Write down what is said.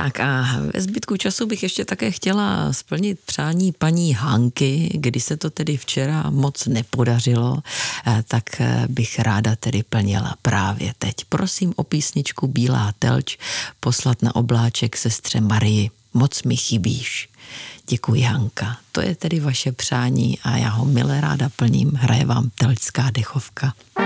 Tak a ve zbytku času bych ještě také chtěla splnit přání paní Hanky, kdy se to tedy včera moc nepodařilo, tak bych ráda tedy plnila právě teď. Prosím o písničku Bílá telč poslat na obláček sestře Marii. Moc mi chybíš. Děkuji, Hanka. To je tedy vaše přání a já ho milé ráda plním. Hraje vám telčská dechovka.